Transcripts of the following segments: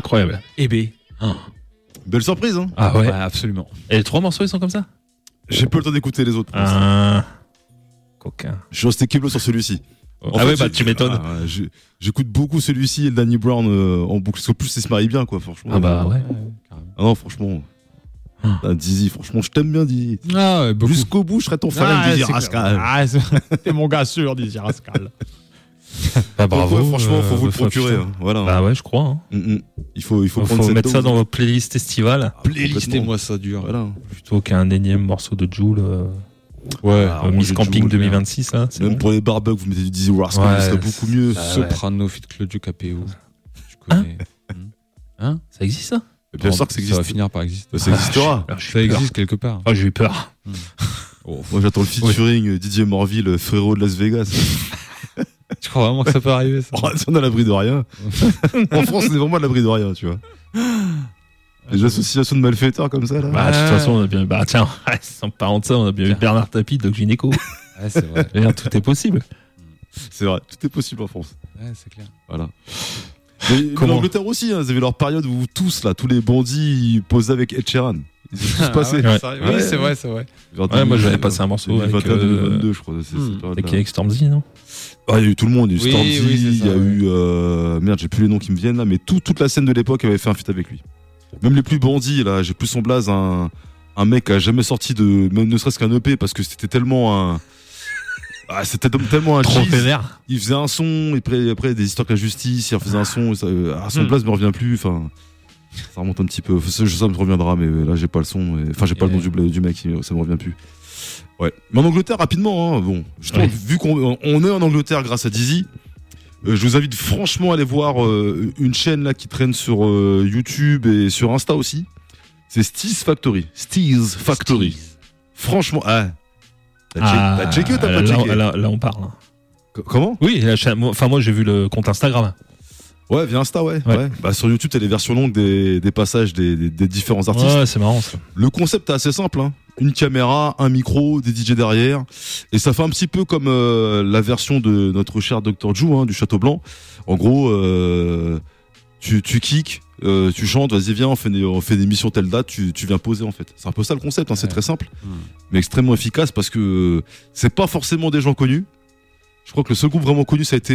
Incroyable. Et B. Belle surprise, hein. Ah ouais. Absolument. Et les 3 morceaux, ils sont comme ça? J'ai pas le temps d'écouter les autres. Coquin. Je suis resté keblo sur celui-ci. En fait, ouais, bah tu m'étonnes. J'écoute beaucoup celui-ci et le Danny Brown en boucle. Parce qu'en plus, ils se marient bien, quoi, franchement. Ah bah ouais. Ah non, franchement. Dizzy, franchement, je t'aime bien, Dizzy. Ah ouais, beaucoup. Jusqu'au bout, je serais ton fan, Dizzy Rascal. T'es mon gars sûr, Dizzy Rascal. Bah bravo. Donc, ouais, franchement, faut vous le faut procurer. putain. Hein. Voilà. Bah ouais, je crois. Hein. Il faut prendre cette mettre ça dose. dans votre playlist estivale. Playlistez-moi ça dur. Voilà. Plutôt qu'un énième morceau de Jul. Ouais. Miss Roger Camping Jul, 2026, là. C'est Même bon. pour les barbucks, vous mettez du Dizzy Rascal, Ouais, ce serait beaucoup mieux. Soprano fit Claudio Capéo. Je connais. Hein? Ça existe, ça? Bien sûr que ça Ça va existe. finir par exister. Ça existera. Alors, j'ai Ça eu peur. existe quelque part. Oh, j'ai eu peur. Moi, j'attends le featuring Didier Morville, frérot de Las Vegas. Tu crois vraiment que ça peut arriver, ça? On est à l'abri de rien. En France, on est vraiment à l'abri de rien, tu vois. Les associations de malfaiteurs comme ça, là. Bah, de toute façon, on a bien. Bah, tiens, sans parlant de ça, on a bien eu Bernard Tapie, Doc Gynéco. Ouais, c'est vrai. Tout est possible. C'est vrai, tout est possible en France. Ouais, c'est clair. Voilà. Mais l'Angleterre aussi, hein, vous avez leur période où tous les bandits, ils posaient avec Ed Sheeran. Ils sont tous passés. ouais. Oui, c'est vrai, c'est vrai. Ouais, moi, j'avais passé un morceau avec 2022, je crois. avec Stormzy, non? Ah, il y a eu tout le monde. Il y a eu Stormzy, oui, c'est ça, il y a eu. Merde, j'ai plus les noms qui me viennent là, mais toute la scène de l'époque avait fait un feat avec lui. Même les plus bandits, là, j'ai plus son blaze, un mec qui a jamais sorti même ne serait-ce qu'un EP parce que c'était tellement un. Ah, c'était tellement un Trop cheese. vénère. Il faisait un son, et après des histoires avec la justice, il refaisait un son, son blaze me revient plus, enfin. Ça remonte un petit peu. Ça me reviendra, mais là, j'ai pas le son. Enfin, j'ai pas le nom du mec, ça me revient plus. Ouais. Mais en Angleterre, rapidement, hein, bon. Justement, vu qu'on est en Angleterre grâce à Dizzy, je vous invite franchement à aller voir une chaîne là qui traîne sur YouTube et sur Insta aussi. C'est Steez Factory. Franchement, t'as checké ou t'as pas checké? Là, on parle. Comment? Oui, moi, j'ai vu le compte Instagram. Ouais, via Insta, ouais. Bah, sur YouTube, t'as les versions longues des passages des différents artistes. Ouais, c'est marrant ça. Le concept est assez simple, hein. Une caméra, un micro, des DJ derrière, et ça fait un petit peu comme la version de notre cher Dr. Ju, hein, du Château Blanc. En gros, tu kicks, tu chantes, vas-y viens, on fait des missions telle date, tu viens poser en fait. C'est un peu ça le concept, hein, c'est très simple, mais extrêmement efficace parce que c'est pas forcément des gens connus. Je crois que le seul groupe vraiment connu ça a été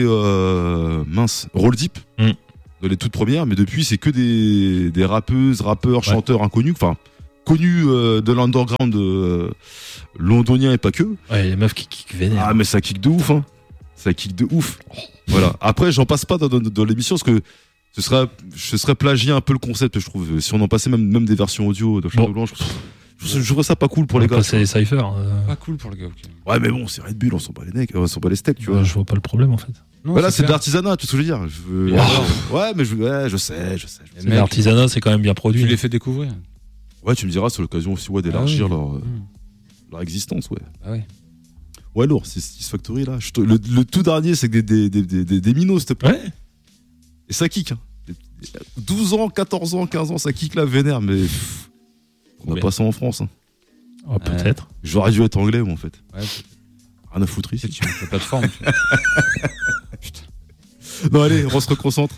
Roll Deep, de les toutes premières, mais depuis c'est que des rappeuses, rappeurs, chanteurs inconnus, enfin connus de l'underground londonien et pas que. Ouais, les meufs qui vénèrent. Ah mais ça kick de ouf, hein. Ça kick de ouf. Voilà. Après j'en passe pas dans l'émission parce que je serais plagier un peu le concept, je trouve. Si on en passait même des versions audio de Château Blanc, je trouve ça pas cool pour les gars. C'est les cyphers. Pas cool pour le gars. Ouais mais bon, c'est Red Bull, on s'en bat les steaks, tu vois. Je vois pas le problème en fait. Non, là c'est de l'artisanat, tu sais ce que je veux dire. Ouais mais je sais. Mais l'artisanat c'est quand même bien produit. Tu les fais découvrir. Ouais, tu me diras, c'est l'occasion aussi d'élargir leur existence, ouais. Ah ouais. Ouais, lourd, c'est Steez Factory là. Le tout dernier, c'est que des minos, s'il te plaît. Ouais. Et ça kick. Hein. 12 ans, 14 ans, 15 ans, ça kick là, vénère, mais on n'a pas ça en France. Hein. Oh, peut-être. J'aurais dû être anglais, moi, en fait. Ouais. Rien à foutre ici. Tu mets la plateforme. Putain. Non, allez, on se reconcentre.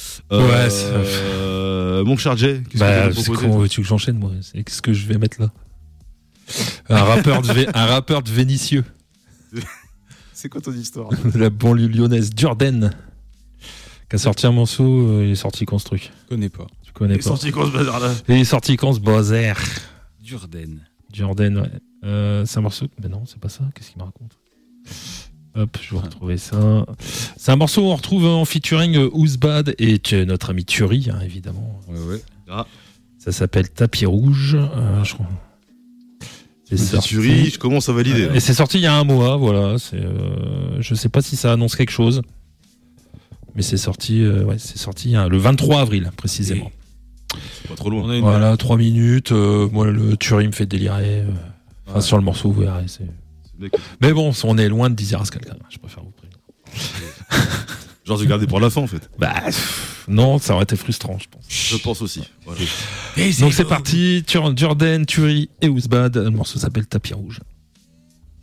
Mon cher Jay, comment veux-tu que j'enchaîne, moi? Qu'est-ce que je vais mettre là? Un rappeur de Vénitieux. C'est quoi ton histoire? De la banlieue lyonnaise, Durden, qui a sorti un morceau, il est sorti construit. Je connais pas. Tu connais pas. Il est sorti quand ce bazar là? Il est sorti quand ce bazar? Durden, ouais. C'est un morceau. Mais non, c'est pas ça. Qu'est-ce qu'il me raconte? Hop, je vais retrouver ça. C'est un morceau où on retrouve en featuring Ouzbad et notre ami Thury, hein, évidemment. Ouais. Ah. Ça s'appelle Tapis Rouge. Je crois. C'est Thury, je commence à valider. Et c'est sorti il y a un mois, voilà. Je sais pas si ça annonce quelque chose. Mais c'est sorti, c'est sorti le 23 avril, précisément. C'est pas trop loin. Voilà, 3 minutes. Moi, le Thury me fait délirer. Sur le morceau, vous verrez. Mais bon, on est loin de Dizzy Rascal quand même. Je préfère vous prévenir. Genre de garder pour la fin en fait. Bah non, ça aurait été frustrant, je pense. Je pense aussi. Voilà. Donc c'est parti. Durden, Thury et Ouzbad. Le morceau s'appelle Tapis Rouge.